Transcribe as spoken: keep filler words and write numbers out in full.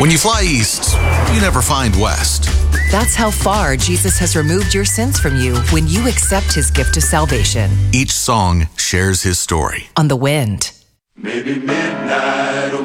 When you fly east, you never find west. That's how far Jesus has removed your sins from you when you accept his gift of salvation. Each song shares his story. On the Wind. Maybe midnight